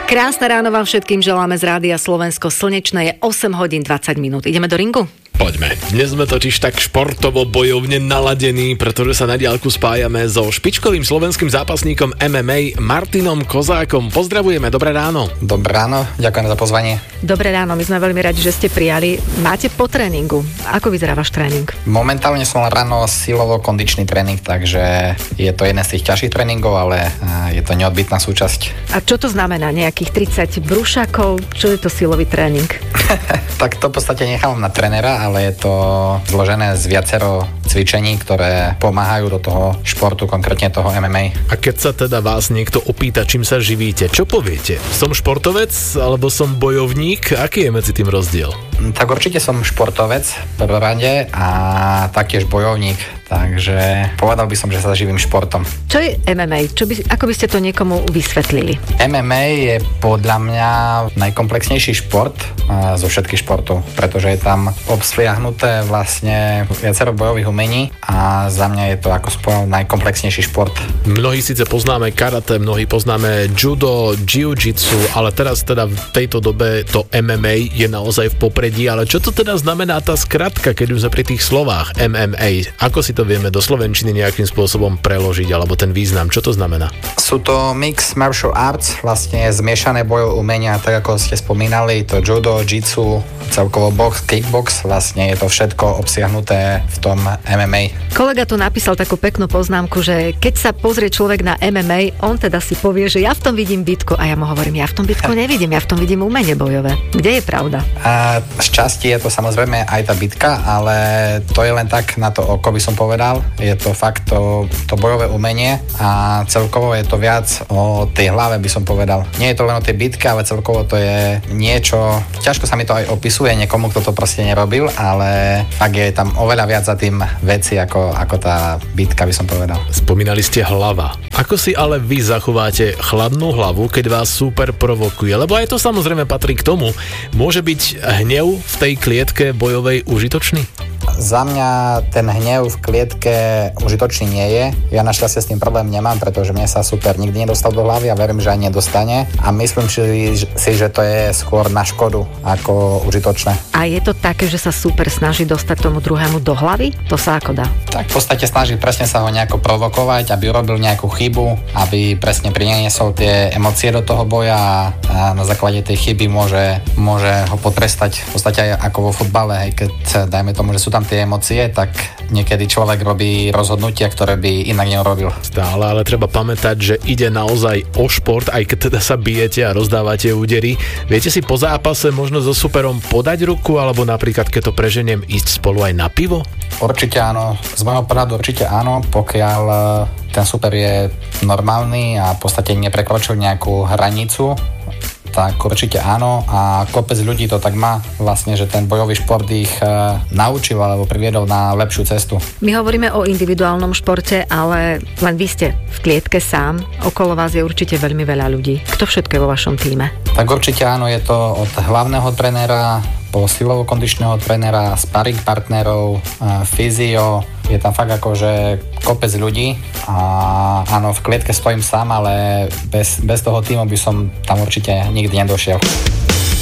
Krásne ráno vám všetkým želáme z Rádia Slovensko. Slnečné je 8 hodín 20 minút. Ideme do ringu? Poďme. Dnes sme totiž tak športovo bojovne naladení, pretože sa na diaľku spájame so špičkovým slovenským zápasníkom MMA Martinom Kozákom. Pozdravujeme, dobré ráno. Dobré ráno, ďakujem za pozvanie. Dobré ráno, my sme veľmi radi, že ste prijali. Máte po tréningu. Ako vyzerá váš tréning? Momentálne som ráno silovo-kondičný tréning, takže je to jeden z tých ťažších tréningov, ale je to neodbytná súčasť. A čo to znamená? Nejakých 30 brúšakov? Čo je to silový tréning? Tak to v podstate nechávam na trénera, ale je to zložené z viacero cvičení, ktoré pomáhajú do toho športu, konkrétne toho MMA. A keď sa teda vás niekto opýta, čím sa živíte, čo poviete? Som športovec alebo som bojovník? Aký je medzi tým rozdiel? Tak určite som športovec v prvom rade a taktiež bojovník, takže povedal by som, že sa živím športom. Čo je MMA? Ako by ste to niekomu vysvetlili? MMA je podľa mňa najkomplexnejší šport zo všetkých športov, pretože je tam obsliahnuté vlastne viacero bojových umení a za mňa je to, ako spomínal, najkomplexnejší šport. Mnohí síce poznáme karate, mnohí poznáme judo, jiu-jitsu, ale teraz teda v tejto dobe to MMA je naozaj v popredí, ale čo to teda znamená tá skratka, keď už sme pri tých slovách MMA? Ako si to vieme do slovenčiny nejakým spôsobom preložiť, alebo ten význam, čo to znamená? Sú to mix martial arts, vlastne zmiešané bojové umenia, tak ako ste spomínali, to judo, jitsu, celkovo box, kickbox, vlastne je to všetko obsiahnuté v tom MMA. Kolega tu napísal takú peknú poznámku, že keď sa pozrie človek na MMA, on teda si povie, že ja v tom vidím bitku, a ja mu hovorím, ja v tom bitku nevidím, ja v tom vidím umenie bojové. Kde je pravda? Z časti je to samozrejme aj tá bitka, ale to je len tak na to oko, by som povedal. Je to fakt to bojové umenie a celkovo je to viac o tej hlave, by som povedal. Nie je to len o tej bitke, ale celkovo to je niečo, ťažko sa mi to aj opisuje niekomu, kto to proste nerobil, ale fakt je tam oveľa viac za tým veci, ako tá bitka, by som povedal. Spomínali ste hlava. Ako si ale vy zachováte chladnú hlavu, keď vás súper provokuje? Lebo aj to samozrejme patrí k tomu. Môže byť hnev v tej klietke bojovej užitočný? Za mňa ten hnev v klietke užitočný nie je. Ja našťastie s tým problém nemám, pretože mne sa super nikdy nedostal do hlavy a verím, že aj nedostane. A myslím si, že to je skôr na škodu ako užitočné. A je to také, že sa super snaží dostať tomu druhému do hlavy? To sa ako dá? Tak v podstate snaží presne sa ho nejako provokovať, aby urobil nejakú chybu, aby presne priniesol tie emócie do toho boja a na základe tej chyby môže ho potrestať v podstate aj ako vo futbale, aj keď dajme tomu, že sú tam tie emócie, tak niekedy človek robí rozhodnutia, ktoré by inak neurobil. Stále, ale treba pamätať, že ide naozaj o šport, aj keď teda sa bijete a rozdávate údery. Viete si po zápase možno so superom podať ruku, alebo napríklad, keď to preženiem, ísť spolu aj na pivo? Určite áno. Z môjho pohľadu určite áno, pokiaľ ten super je normálny a v podstate neprekročil nejakú hranicu, tak určite áno a kopec ľudí to tak má vlastne, že ten bojový šport ich naučil alebo priviedol na lepšiu cestu. My hovoríme o individuálnom športe, ale len vy ste v klietke sám, okolo vás je určite veľmi veľa ľudí. Kto všetko je vo vašom tíme? Tak určite áno, je to od hlavného trénera po silovo-kondičného trénera, sparring partnerov, fyzio, je tam fakt akože kopec ľudí a áno, v klietke stojím sám, ale bez toho týmu by som tam určite nikdy nedošiel.